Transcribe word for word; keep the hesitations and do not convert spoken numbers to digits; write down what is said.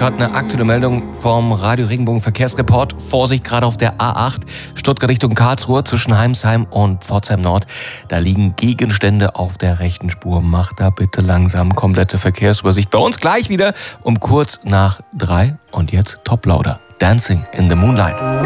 gerade eine aktuelle Meldung vom Radio Regenbogen Verkehrsreport. Vorsicht, gerade auf der A acht, Stuttgart Richtung Karlsruhe zwischen Heimsheim und Pforzheim Nord. Da liegen Gegenstände auf der rechten Spur. Macht da bitte langsam. Komplette Verkehrsübersicht bei uns gleich wieder um kurz nach drei. Und jetzt Top Lauder. Dancing in the Moonlight.